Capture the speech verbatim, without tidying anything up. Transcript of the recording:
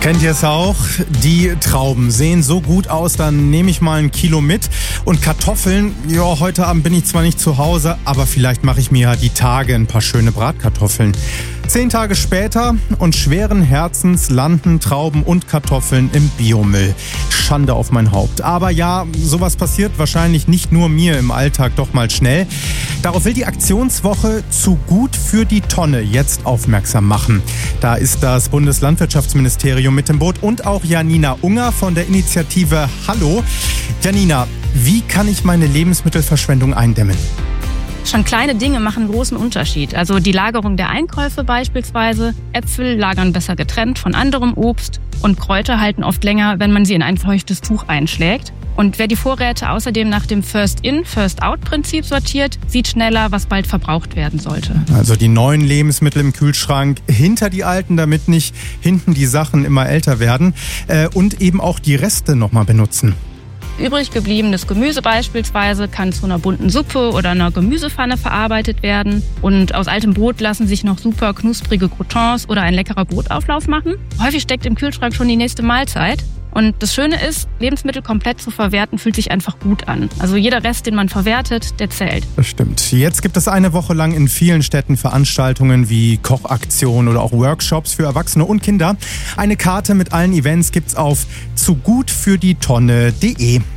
Kennt ihr es auch? Die Trauben sehen so gut aus, dann nehme ich mal ein Kilo mit. Und Kartoffeln, ja, heute Abend bin ich zwar nicht zu Hause, aber vielleicht mache ich mir ja die Tage ein paar schöne Bratkartoffeln. Zehn Tage später und schweren Herzens landen Trauben und Kartoffeln im Biomüll. Schande auf mein Haupt. Aber ja, sowas passiert wahrscheinlich nicht nur mir im Alltag doch mal schnell. Darauf will die Aktionswoche Zu gut für die Tonne jetzt aufmerksam machen. Da ist das Bundeslandwirtschaftsministerium mit im Boot und auch Janina Unger von der Initiative Hallo. Janina, wie kann ich meine Lebensmittelverschwendung eindämmen? Schon kleine Dinge machen einen großen Unterschied. Also die Lagerung der Einkäufe beispielsweise. Äpfel lagern besser getrennt von anderem Obst und Kräuter halten oft länger, wenn man sie in ein feuchtes Tuch einschlägt. Und wer die Vorräte außerdem nach dem First-In, First-Out-Prinzip sortiert, sieht schneller, was bald verbraucht werden sollte. Also die neuen Lebensmittel im Kühlschrank hinter die alten, damit nicht hinten die Sachen immer älter werden. Äh, und eben auch die Reste nochmal benutzen. Übrig gebliebenes Gemüse beispielsweise kann zu einer bunten Suppe oder einer Gemüsepfanne verarbeitet werden. Und aus altem Brot lassen sich noch super knusprige Croutons oder ein leckerer Brotauflauf machen. Häufig steckt im Kühlschrank schon die nächste Mahlzeit. Und das Schöne ist, Lebensmittel komplett zu verwerten, fühlt sich einfach gut an. Also jeder Rest, den man verwertet, der zählt. Das stimmt. Jetzt gibt es eine Woche lang in vielen Städten Veranstaltungen wie Kochaktionen oder auch Workshops für Erwachsene und Kinder. Eine Karte mit allen Events gibt's auf zu gut für die Tonne punkt de.